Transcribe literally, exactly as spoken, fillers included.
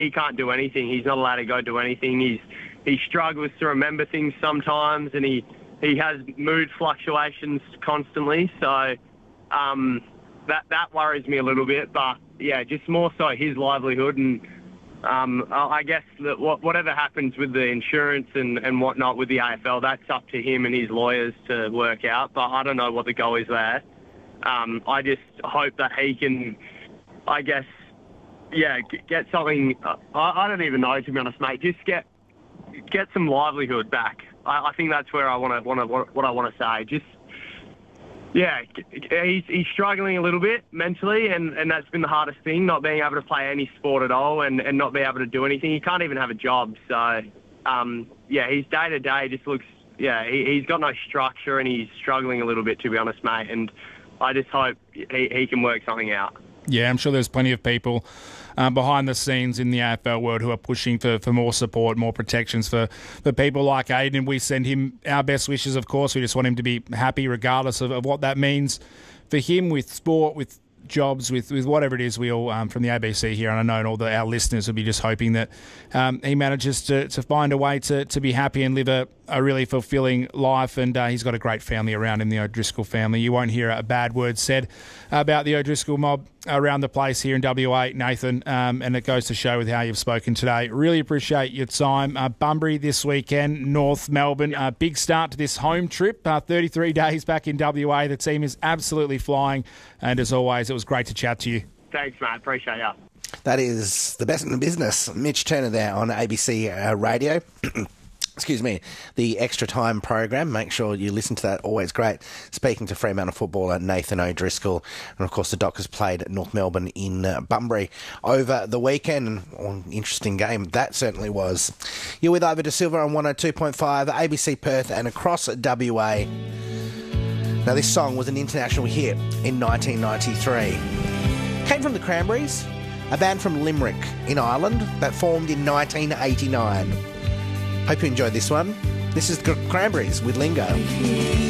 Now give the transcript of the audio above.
he can't do anything. He's not allowed to go do anything. He's he struggles to remember things sometimes, and he, he has mood fluctuations constantly. So um, that that worries me a little bit. But yeah, just more so his livelihood, and um, I guess that whatever happens with the insurance and, and whatnot with the A F L, that's up to him and his lawyers to work out. But I don't know what the goal is there. Um, I just hope that he can, I guess, yeah, get something. I, I don't even know, to be honest, mate. Just get get some livelihood back. I, I think that's where I want to want to what I want to say. Just yeah, he's he's struggling a little bit mentally, and, and that's been the hardest thing, not being able to play any sport at all, and, and not be able to do anything. He can't even have a job. So um, yeah, his day to day just looks yeah. He, he's got no structure, and he's struggling a little bit, to be honest, mate. And I just hope he, he can work something out. Yeah, I'm sure there's plenty of people um, behind the scenes in the A F L world who are pushing for, for more support, more protections for, for people like Aiden. We send him our best wishes, of course. We just want him to be happy regardless of, of what that means for him with sport, with jobs, with, with whatever it is. We all, um, from the A B C here, and I know and all the, our listeners will be just hoping that um, he manages to, to find a way to, to be happy and live a, a really fulfilling life. And uh, he's got a great family around him, the O'Driscoll family. You won't hear a bad word said about the O'Driscoll mob around the place here in W A, Nathan, um, and it goes to show with how you've spoken today. Really appreciate your time. Uh, Bunbury this weekend, North Melbourne. Uh, big start to this home trip. Uh, thirty-three days back in W A. The team is absolutely flying, and as always, it was great to chat to you. Thanks, mate. Appreciate you. That is the best in the business. Mitch Turner there on A B C uh, Radio. Excuse me, the Extra Time program. Make sure you listen to that. Always great. Speaking to Fremantle footballer Nathan O'Driscoll. And, of course, the Dockers played at North Melbourne in uh, Bunbury over the weekend. Oh, interesting game that certainly was. You're with Ivor De Silva on one oh two point five, A B C Perth and across W A. Now, this song was an international hit in nineteen ninety-three. Came from the Cranberries, a band from Limerick in Ireland that formed in nineteen eighty-nine. Hope you enjoyed this one. This is the Cranberries with Lingo.